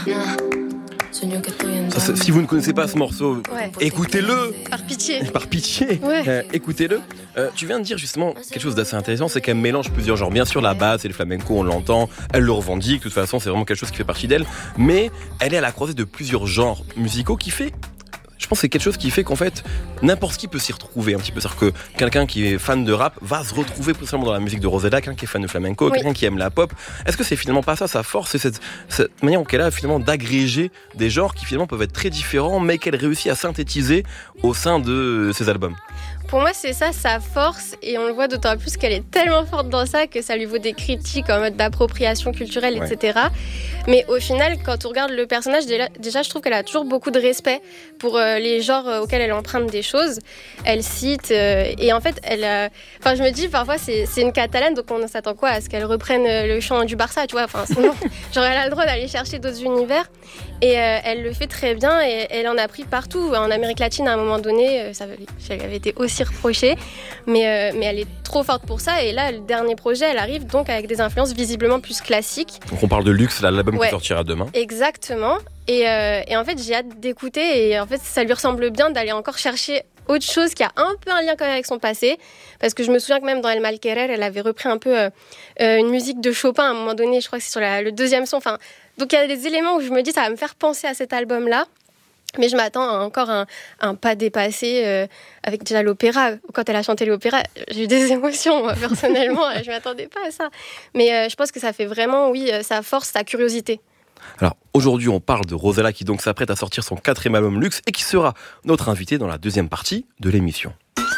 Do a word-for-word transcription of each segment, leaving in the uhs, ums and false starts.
Ça, si vous ne connaissez pas ce morceau, ouais. écoutez-le. Par pitié. Par pitié. Ouais. Euh, écoutez-le. Euh, tu viens de dire justement quelque chose d'assez intéressant, c'est qu'elle mélange plusieurs genres. Bien sûr, la basse et le flamenco, on l'entend. Elle le revendique. De toute façon, c'est vraiment quelque chose qui fait partie d'elle. Mais elle est à la croisée de plusieurs genres musicaux qui fait... Je pense que c'est quelque chose qui fait qu'en fait, n'importe qui peut s'y retrouver un petit peu. C'est-à-dire que quelqu'un qui est fan de rap va se retrouver potentiellement dans la musique de Rosalía, quelqu'un qui est fan de flamenco, oui. quelqu'un qui aime la pop. Est-ce que c'est finalement pas ça, sa force, c'est cette, cette manière qu'elle a finalement d'agréger des genres qui finalement peuvent être très différents, mais qu'elle réussit à synthétiser au sein de ses albums? Pour moi, c'est ça sa force, et on le voit d'autant plus qu'elle est tellement forte dans ça que ça lui vaut des critiques en mode d'appropriation culturelle, ouais. et cetera. Mais au final, quand on regarde le personnage, déjà, je trouve qu'elle a toujours beaucoup de respect pour euh, les genres auxquels elle emprunte des choses. Elle cite, euh, et en fait, elle, euh, enfin, je me dis parfois c'est, c'est une Catalane, donc on s'attend quoi à ce qu'elle reprenne le chant du Barça, tu vois. Enfin, sinon, genre elle a le droit d'aller chercher d'autres univers, et euh, elle le fait très bien, et elle en a pris partout. En Amérique latine, à un moment donné, ça, ça lui avait été aussi reproché, mais, euh, mais elle est trop forte pour ça. Et là, le dernier projet, elle arrive donc avec des influences visiblement plus classiques. Donc on parle de Luxe, là, l'album ouais. qui sortira demain. Exactement. Et, euh, et en fait, j'ai hâte d'écouter, et en fait, ça lui ressemble bien d'aller encore chercher autre chose qui a un peu un lien quand même avec son passé, parce que je me souviens que même dans El Mal Querer, elle avait repris un peu euh, une musique de Chopin à un moment donné, je crois que c'est sur la, le deuxième son. Enfin, donc il y a des éléments où je me dis ça va me faire penser à cet album-là. Mais je m'attends à encore un, un pas dépassé euh, avec déjà l'opéra. Quand elle a chanté l'opéra, j'ai eu des émotions, moi, personnellement. Je ne m'attendais pas à ça. Mais euh, je pense que ça fait vraiment, oui, sa force, sa curiosité. Alors, aujourd'hui, on parle de Rosalía qui donc s'apprête à sortir son quatrième album Luxe et qui sera notre invitée dans la deuxième partie de l'émission.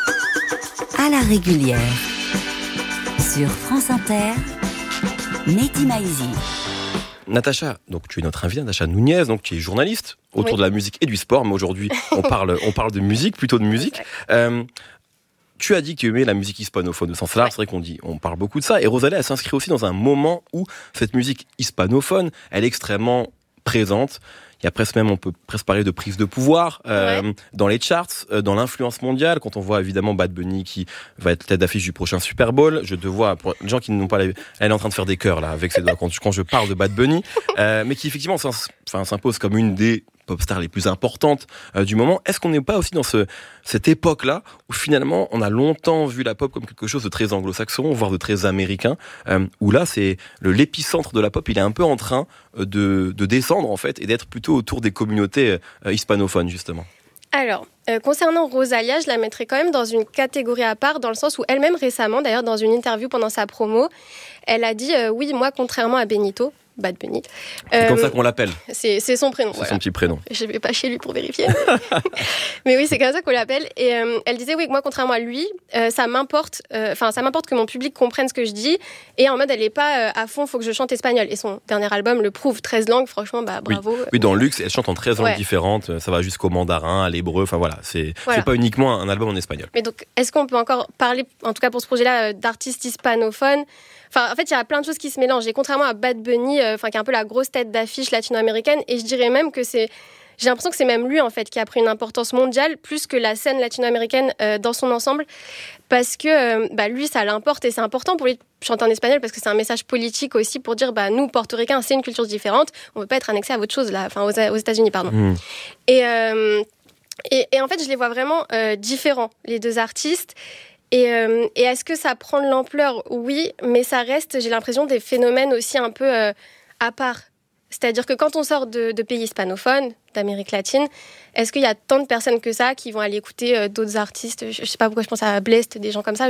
À la régulière, sur France Inter, Mehdi Maizi. Natacha, donc tu es notre invitée, Natacha Núñez, donc tu es journaliste autour oui. de la musique et du sport, mais aujourd'hui on parle, on parle de musique, plutôt de musique. Euh, tu as dit que tu aimais la musique hispanophone au sens large, ouais. c'est vrai qu'on dit, on parle beaucoup de ça, et Rosalía, elle s'inscrit aussi dans un moment où cette musique hispanophone, elle est extrêmement présente. Il y a presque même, on peut presque parler de prise de pouvoir euh, ouais. dans les charts, euh, dans l'influence mondiale. Quand on voit évidemment Bad Bunny qui va être tête d'affiche du prochain Super Bowl, je te vois, pour les gens qui n'ont pas, la... elle est en train de faire des chœurs là avec ses doigts quand, quand je parle de Bad Bunny, euh, mais qui effectivement s'impose comme une des pop stars les plus importantes euh, du moment. Est-ce qu'on n'est pas aussi dans ce, cette époque-là où finalement on a longtemps vu la pop comme quelque chose de très anglo-saxon, voire de très américain, euh, où là c'est le, l'épicentre de la pop, il est un peu en train de, de descendre en fait et d'être plutôt autour des communautés euh, hispanophones justement. Alors, euh, concernant Rosalía, je la mettrais quand même dans une catégorie à part, dans le sens où elle-même récemment, d'ailleurs dans une interview pendant sa promo, elle a dit euh, oui, moi contrairement à Benito, Bad Bunny. C'est euh, comme ça qu'on l'appelle. C'est, c'est son prénom. C'est voilà. son petit prénom. Je vais pas chez lui pour vérifier. Mais, mais oui, c'est comme ça qu'on l'appelle. Et euh, elle disait oui que moi, contrairement à lui, euh, ça m'importe. Enfin, euh, ça m'importe que mon public comprenne ce que je dis. Et en mode, elle est pas euh, à fond. Faut que je chante espagnol. Et son dernier album le prouve. treize langues. Franchement, bah bravo. Oui, oui dans Luxe, elle chante en treize langues ouais. différentes. Ça va jusqu'au mandarin, à l'hébreu. Enfin voilà, c'est voilà. c'est pas uniquement un album en espagnol. Mais donc, est-ce qu'on peut encore parler, en tout cas pour ce projet-là, d'artistes hispanophones? Enfin, en fait, il y a plein de choses qui se mélangent. Et contrairement à Bad Bunny, euh, qui est un peu la grosse tête d'affiche latino-américaine, et je dirais même que c'est... J'ai l'impression que c'est même lui, en fait, qui a pris une importance mondiale, plus que la scène latino-américaine euh, dans son ensemble, parce que euh, bah, lui, ça l'importe, et c'est important pour lui de chanter en espagnol, parce que c'est un message politique aussi pour dire, bah, nous, portoricains, c'est une culture différente, on ne peut pas être annexé à votre chose, là, enfin, aux, aux États-Unis, pardon. Mmh. Et, euh, et, et en fait, je les vois vraiment euh, différents, les deux artistes. Et, euh, et est-ce que ça prend de l'ampleur? Oui, mais ça reste, j'ai l'impression, des phénomènes aussi un peu euh, à part. C'est-à-dire que quand on sort de, de pays hispanophones, d'Amérique latine, est-ce qu'il y a tant de personnes que ça qui vont aller écouter euh, d'autres artistes? Je ne sais pas pourquoi je pense à Blest, des gens comme ça.